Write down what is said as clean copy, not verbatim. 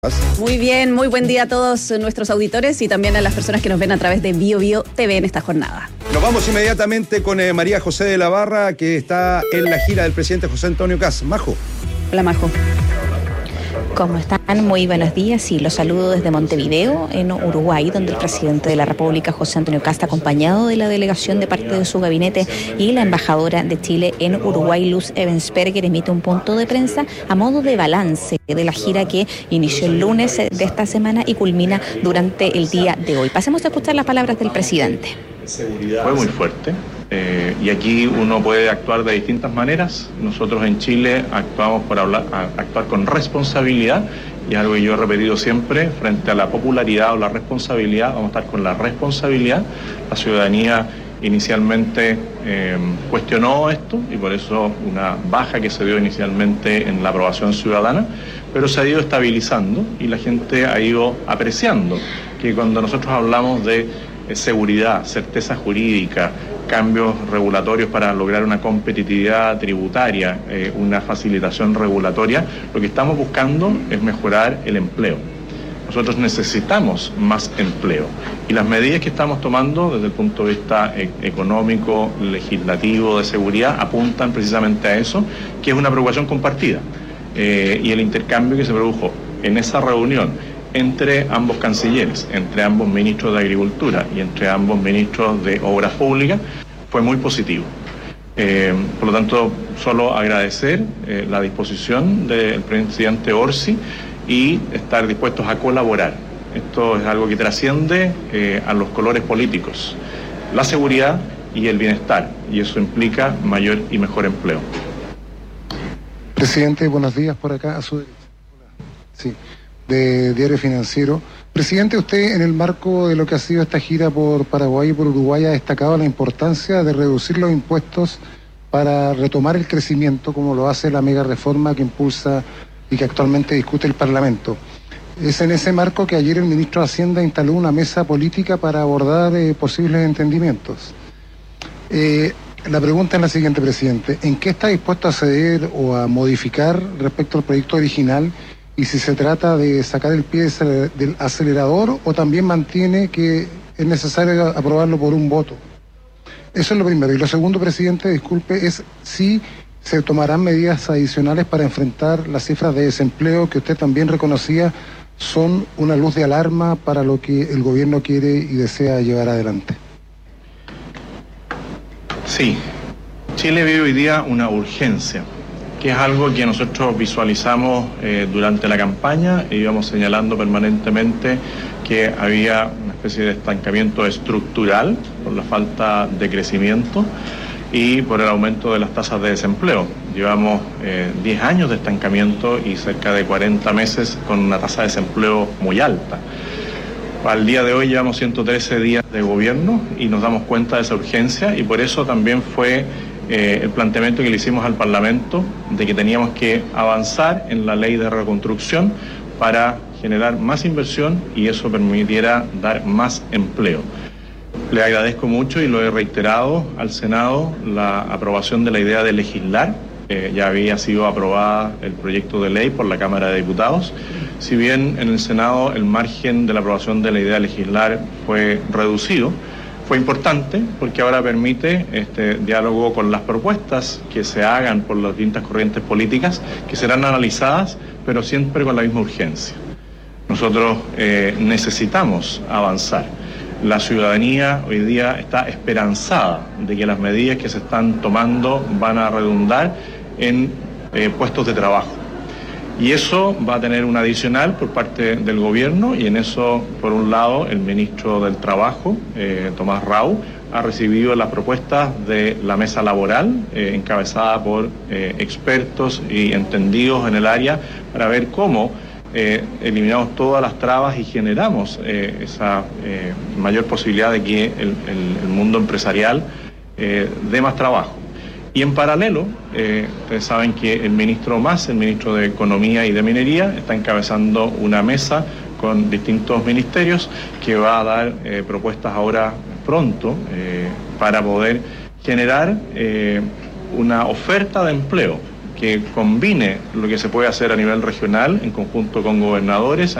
Muy bien, muy buen día a todos nuestros auditores y también a las personas que nos ven a través de BioBio TV en esta jornada. Nos vamos inmediatamente con María José de la Barra, que está en la gira del presidente José Antonio Kast. Majo. Hola, Majo. ¿Cómo están? Muy buenos días y los saludo desde Montevideo, en Uruguay, donde el presidente de la República, José Antonio Kast, acompañado de la delegación de parte de su gabinete y la embajadora de Chile en Uruguay, Luz Ebensperger, emite un punto de prensa a modo de balance de la gira que inició el lunes de esta semana y culmina durante el día de hoy. Pasemos a escuchar las palabras del presidente. Fue muy fuerte y aquí uno puede actuar de distintas maneras. Nosotros en Chile actuamos por actuar con responsabilidad, y es algo que yo he repetido siempre: frente a la popularidad o la responsabilidad, vamos a estar con la responsabilidad. La ciudadanía inicialmente cuestionó esto, y por eso una baja que se dio inicialmente en la aprobación ciudadana, pero se ha ido estabilizando y la gente ha ido apreciando que cuando nosotros hablamos de seguridad, certeza jurídica, cambios regulatorios para lograr una competitividad tributaria, una facilitación regulatoria, lo que estamos buscando es mejorar el empleo. Nosotros necesitamos más empleo y las medidas que estamos tomando desde el punto de vista económico, legislativo, de seguridad, apuntan precisamente a eso, que es una preocupación compartida. Y el intercambio que se produjo en esa reunión entre ambos cancilleres, entre ambos ministros de Agricultura y entre ambos ministros de Obras Públicas, fue muy positivo. Por lo tanto, solo agradecer la disposición del presidente Orsi y estar dispuestos a colaborar. Esto es algo que trasciende a los colores políticos, la seguridad y el bienestar, y eso implica mayor y mejor empleo. Presidente, buenos días, por acá a su derecha. Sí, de Diario Financiero. Presidente, usted, en el marco de lo que ha sido esta gira por Paraguay y por Uruguay, ha destacado la importancia de reducir los impuestos para retomar el crecimiento, como lo hace la mega reforma que impulsa y que actualmente discute el Parlamento. Es en ese marco que ayer el ministro de Hacienda instaló una mesa política para abordar posibles entendimientos. La pregunta es la siguiente, presidente: ¿en qué está dispuesto a ceder o a modificar respecto al proyecto original? Y si se trata de sacar el pie del acelerador, o también mantiene que es necesario aprobarlo por un voto. Eso es lo primero. Y lo segundo, presidente, disculpe, es si se tomarán medidas adicionales para enfrentar las cifras de desempleo que usted también reconocía son una luz de alarma para lo que el gobierno quiere y desea llevar adelante. Sí, Chile vive hoy día una urgencia, que es algo que nosotros visualizamos durante la campaña, y íbamos señalando permanentemente que había una especie de estancamiento estructural por la falta de crecimiento y por el aumento de las tasas de desempleo. Llevamos 10 años de estancamiento y cerca de 40 meses con una tasa de desempleo muy alta. Al día de hoy llevamos 113 días de gobierno y nos damos cuenta de esa urgencia, y por eso también fue el planteamiento que le hicimos al Parlamento de que teníamos que avanzar en la ley de reconstrucción para generar más inversión y eso permitiera dar más empleo. Le agradezco mucho, y lo he reiterado al Senado, la aprobación de la idea de legislar. Ya había sido aprobada el proyecto de ley por la Cámara de Diputados. Si bien en el Senado el margen de la aprobación de la idea de legislar fue reducido, fue importante porque ahora permite este diálogo con las propuestas que se hagan por las distintas corrientes políticas, que serán analizadas, pero siempre con la misma urgencia. Nosotros necesitamos avanzar. La ciudadanía hoy día está esperanzada de que las medidas que se están tomando van a redundar en puestos de trabajo. Y eso va a tener un adicional por parte del gobierno, y en eso, por un lado, el ministro del Trabajo, Tomás Rau, ha recibido las propuestas de la mesa laboral, encabezada por expertos y entendidos en el área, para ver cómo eliminamos todas las trabas y generamos esa mayor posibilidad de que el mundo empresarial dé más trabajo. Y en paralelo, ustedes saben que el ministro de Economía y de Minería, está encabezando una mesa con distintos ministerios que va a dar propuestas ahora pronto para poder generar una oferta de empleo que combine lo que se puede hacer a nivel regional en conjunto con gobernadores,